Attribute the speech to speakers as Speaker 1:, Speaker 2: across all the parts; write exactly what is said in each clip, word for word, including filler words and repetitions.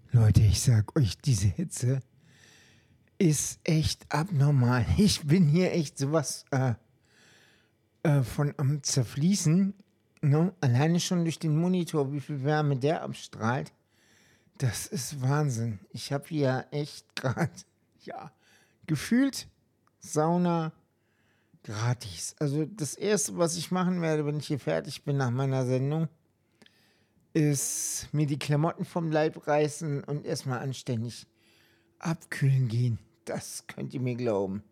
Speaker 1: Leute, ich sag euch, diese Hitze ist echt abnormal. Ich bin hier echt sowas äh, äh, von am Zerfließen. Ne? Alleine schon durch den Monitor, wie viel Wärme der abstrahlt. Das ist Wahnsinn. Ich habe hier echt gerade, ja, gefühlt Sauna gratis. Also das Erste, was ich machen werde, wenn ich hier fertig bin nach meiner Sendung, ist mir die Klamotten vom Leib reißen und erstmal anständig abkühlen gehen. Das könnt ihr mir glauben.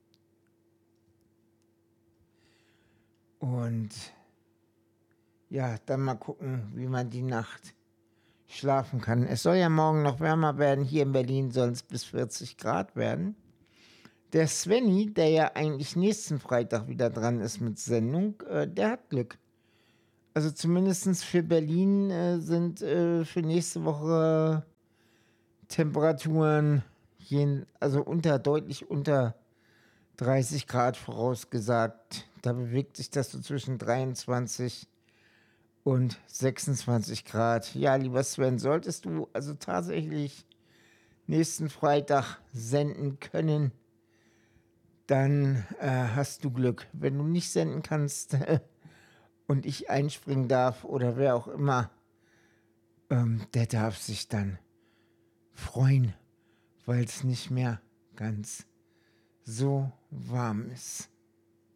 Speaker 1: Und ja, dann mal gucken, wie man die Nacht schlafen kann. Es soll ja morgen noch wärmer werden. Hier in Berlin soll es bis vierzig Grad werden. Der Svenny, der ja eigentlich nächsten Freitag wieder dran ist mit Sendung, äh, der hat Glück. Also zumindest für Berlin äh, sind äh, für nächste Woche Temperaturen jen, also unter, deutlich unter dreißig Grad vorausgesagt. Da bewegt sich das so zwischen dreiundzwanzig und sechsundzwanzig Grad. Ja, lieber Sven, solltest du also tatsächlich nächsten Freitag senden können, dann äh, hast du Glück. Wenn du nicht senden kannst und ich einspringen darf oder wer auch immer, ähm, der darf sich dann freuen, weil es nicht mehr ganz so warm ist.